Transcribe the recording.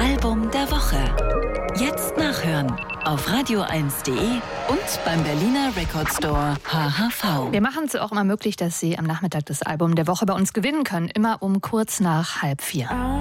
Album der Woche. Jetzt nachhören auf radio1.de und beim Berliner Record Store HHV. Wir machen es auch immer möglich, dass Sie am Nachmittag das Album der Woche bei uns gewinnen können. Immer um kurz nach 3:30.